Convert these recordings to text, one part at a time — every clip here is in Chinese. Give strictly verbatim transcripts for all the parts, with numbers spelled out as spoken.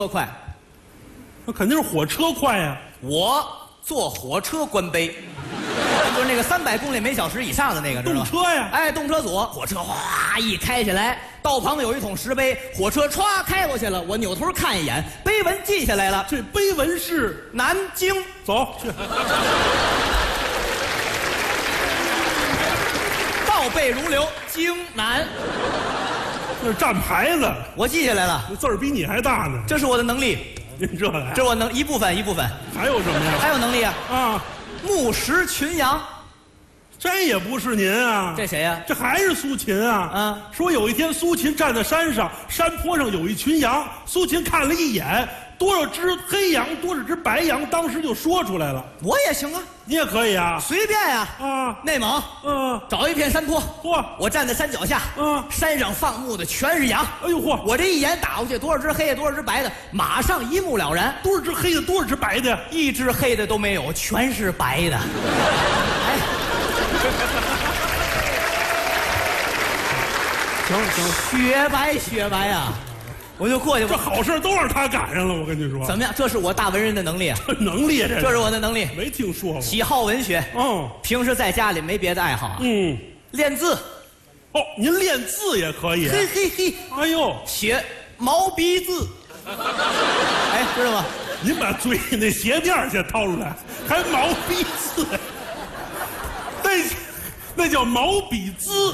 快， 那肯定是火车快呀、啊。 我坐火车观碑，就是那个三百公里每小时以上的那个，知道吗？ 动车呀！ 哎，动车组，火车哗一开起来，道旁有一桶石碑，火车歘开过去了。我扭头看一眼，碑文记下来了。 这碑文是南京， 走去。 倒背如流，京南。 那是站牌子， 我记下来了。 这字儿比你还大呢。 这是我的能力。 您这呀？ 这我能一部分一部分。 还有什么呀？ 还有能力啊！ 啊， 木石群羊。 这也不是您啊？ 这谁呀、啊？ 这还是苏秦啊！ 嗯， 说有一天苏秦站在山上，山坡上有一群羊，苏秦看了一眼，多少只黑羊，多少只白羊，当时就说出来了。 我也行啊， 你也可以啊， 随便呀、 啊。啊， 内蒙， 嗯， 找一片山坡， 嚯， 我站在山脚下， 嗯， 山上放牧的全是羊。 哎呦嚯， 我这一眼打过去，多少只黑的，多少只白的，马上一目了然。 多少只黑的，多少只白的， 一只黑的都没有，全是白的。哎。行行，雪白雪白啊！我就过去， 这好事都让他赶上了。我跟你说， 怎么样？这是我大文人的能力啊！ 这能力，这这是我的能力。 没听说过。 喜好文学， 哦， 平时在家里没别的爱好啊。 嗯， 练字。 哦，您练字也可以。 嘿嘿嘿， 哎呦， 写毛笔字。哎，知道吗？ 您把嘴里那鞋垫先掏出来，还毛笔字，那那叫毛笔字。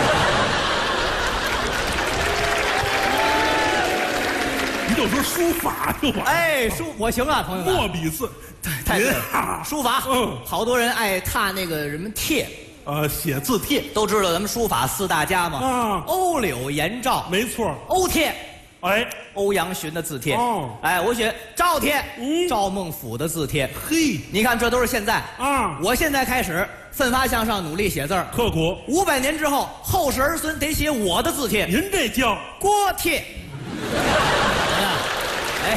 你就说书法就完。 哎，书我行啊，朋友们。 墨笔字， 太对了。书法， 嗯， 好多人爱踏那个什么帖， 呃，写字帖， 都知道咱们书法四大家嘛。 啊， 欧柳颜赵， 没错。 欧帖， 哎， 欧阳询的字帖。 哦， 哎，我写赵帖， 嗯， 赵孟頫的字帖。 嘿， 你看这都是现在啊。 我现在开始奋发向上，努力写字儿， 刻苦。 五百年之后，后世儿孙得写我的字帖。 您这叫锅贴。哎，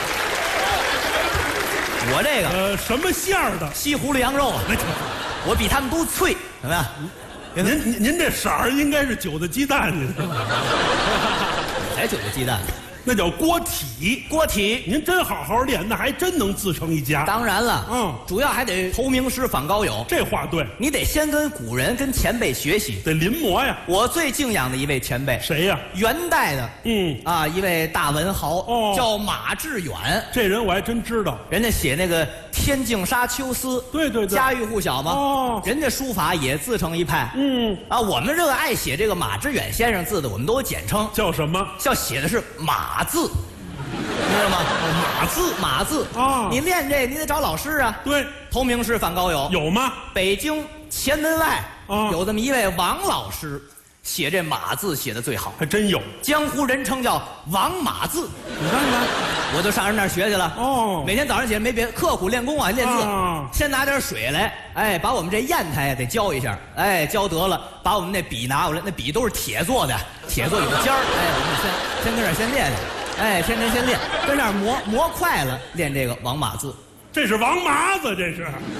我这个呃什么馅儿的？ 西葫芦羊肉啊，我比他们都脆，怎么样？ 您您您这色儿应该是韭菜鸡蛋，你知道吗？ 才韭菜鸡蛋， 那叫锅体。 锅体， 您真好好练，那还真能自成一家。 当然了， 嗯， 主要还得投名师访高友。 这话对， 你得先跟古人、跟前辈学习， 得临摹呀。 我最敬仰的一位前辈， 谁呀？ 元代的， 嗯啊，一位大文豪， 哦， 叫马致远。 这人我还真知道， 人家写那个《天净沙·秋思》， 对对对， 家喻户晓嘛。 哦， 人家书法也自成一派。 嗯， 啊，我们这个爱写这个马致远先生字的，我们都有简称， 叫什么？ 叫写的是马字。你知道吗？马字，马字啊！ 你练这，你得找老师啊。 对， 投名师访高友有吗？ 北京前门外啊， 有这么一位王老师，写这马字写的最好， 还真有， 江湖人称叫王马字。 你看看， 我就上人那儿学去了。 哦， 每天早上起来没别的，刻苦练功啊，练字。 啊， 先拿点水来，哎，把我们这砚台得浇一下，哎，浇得了，把我们那笔拿过来，那笔都是铁做的，铁做有尖儿，哎，我们先先跟这儿先练练。哎，天天先练，跟那儿磨磨快了，练这个王马字。 这是王麻子，这是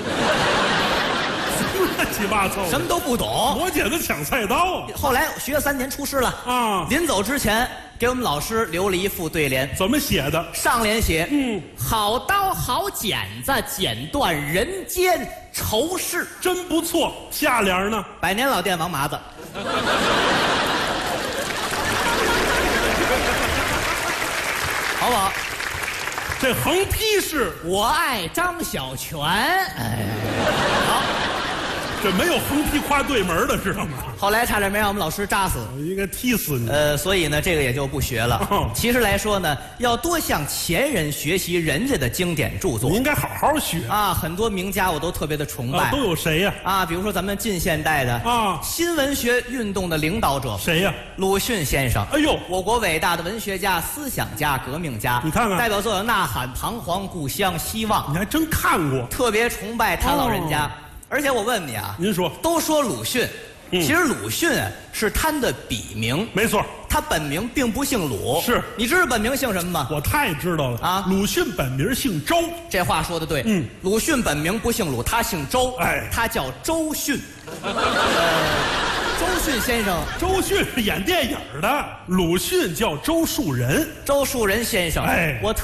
乱七八糟， 什么都不懂。 磨剪子抢菜刀。 后来学了三年出师了啊， 临走之前给我们老师留了一副对联， 怎么写的？ 上联写： 嗯， 好刀好剪子，剪断人间愁事， 真不错。下联呢？ 百年老店王麻子。好不好？ 这横批是我爱张小泉。哎，好， 这没有横批夸对门的，知道吗？ 后来差点没让我们老师扎死， 我应该踢死你。 呃，所以呢，这个也就不学了。 哦、 其实来说呢，要多向前人学习人家的经典著作。 你应该好好学啊！很多名家我都特别的崇拜。 啊、都有谁呀？ 啊，比如说咱们近现代的啊， 新文学运动的领导者谁呀？ 鲁迅先生。 哎呦， 我国伟大的文学家、思想家、革命家。 你看看， 代表作有《呐喊》《彷徨》《故乡》《希望》。 你还真看过？ 特别崇拜他老人家。哦、而且我问你啊， 您说， 都说鲁迅。 嗯、 其实鲁迅是他的笔名， 没错， 他本名并不姓鲁。 是， 你知道本名姓什么吗？ 我太知道了啊！ 鲁迅本名姓周， 这话说的对。 嗯， 鲁迅本名不姓鲁，他姓周， 哎， 他叫周迅。呃周迅先生， 周迅是演电影的，鲁迅叫周树人。 周树人先生， 哎我。